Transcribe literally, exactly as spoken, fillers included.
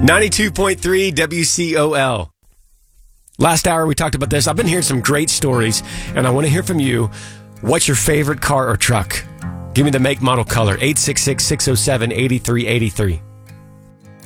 ninety-two point three W C O L. Last hour we talked about this. I've been hearing some great stories, and I want to hear from you. What's your favorite car or truck? Give me the make, model, color. eight six six, six oh seven, eight three eight three.